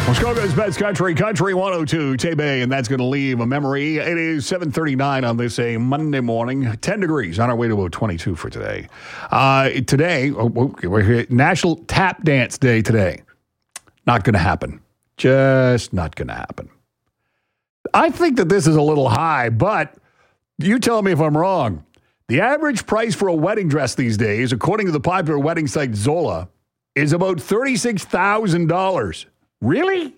Muskoka's Best Country, Country 102, Tay-Bay, and that's going to leave a memory. It is 7:39 on this a Monday morning, 10 degrees, on our way to about 22 for today. Today, we're here, National Tap Dance Day today. Not going to happen. Just not going to happen. I think that this is a little high, but you tell me if I'm wrong. The average price for a wedding dress these days, according to the popular wedding site Zola, is about $36,000. Really?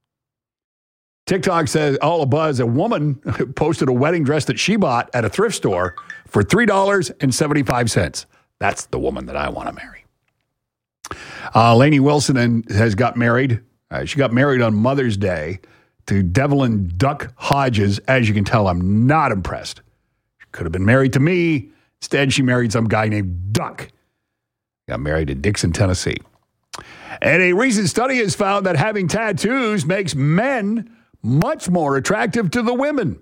TikTok says, all a buzz, a woman posted a wedding dress that she bought at a thrift store for $3.75. That's the woman that I want to marry. Lainey Wilson has got married. She got married on Mother's Day to Devlin Duck Hodges. As you can tell, I'm not impressed. She could have been married to me. Instead, she married some guy named Duck. Got married in Dixon, Tennessee. And a recent study has found that having tattoos makes men much more attractive to the women.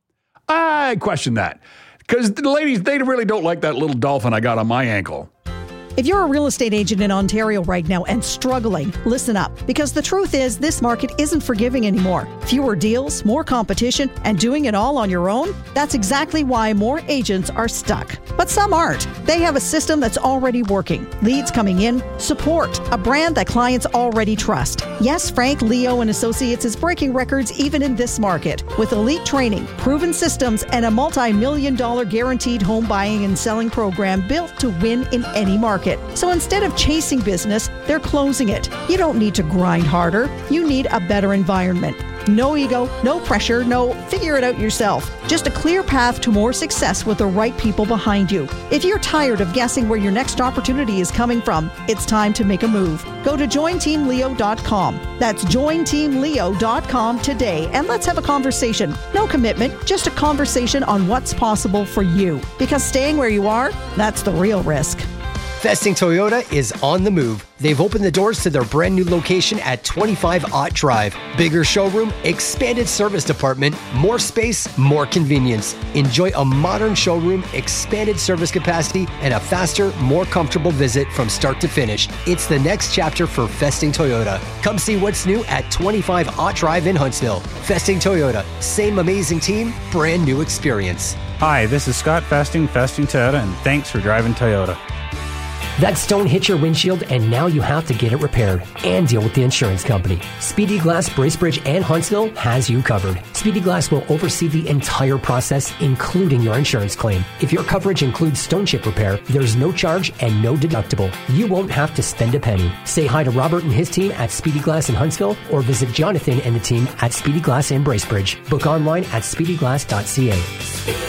I question that. Because the ladies, they really don't like that little dolphin I got on my ankle. If you're a real estate agent in Ontario right now and struggling, listen up. Because the truth is, this market isn't forgiving anymore. Fewer deals, more competition, and doing it all on your own? That's exactly why more agents are stuck. But some aren't. They have a system that's already working. Leads coming in, support, a brand that clients already trust. Yes, Frank, Leo, and Associates is breaking records even in this market. With elite training, proven systems, and a multi-million-dollar guaranteed home buying and selling program built to win in any market. So instead of chasing business, they're closing it. You don't need to grind harder. You need a better environment. No ego, no pressure, no figure it out yourself. Just a clear path to more success with the right people behind you. If you're tired of guessing where your next opportunity is coming from, it's time to make a move. Go to jointeamleo.com. That's jointeamleo.com today, and let's have a conversation. No commitment, just a conversation on what's possible for you. Because staying where you are, that's the real risk. Festing Toyota is on the move. They've opened the doors to their brand new location at 25 Ott Drive. Bigger showroom, expanded service department, more space, more convenience. Enjoy a modern showroom, expanded service capacity, and a faster, more comfortable visit from start to finish. It's the next chapter for Festing Toyota. Come see what's new at 25 Ott Drive in Huntsville. Festing Toyota, same amazing team, brand new experience. Hi, this is Scott Festing Toyota, and thanks for driving Toyota. That stone hit your windshield and now you have to get it repaired and deal with the insurance company. Speedy Glass Bracebridge and Huntsville has you covered. Speedy Glass will oversee the entire process, including your insurance claim. If your coverage includes stone chip repair, there's no charge and no deductible. You won't have to spend a penny. Say hi to Robert and his team at Speedy Glass in Huntsville or visit Jonathan and the team at Speedy Glass in Bracebridge. Book online at speedyglass.ca.